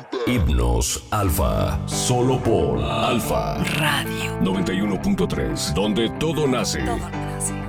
Himnos Alfa, solo por Alfa Radio 91.3, donde todo nace. Todo nace.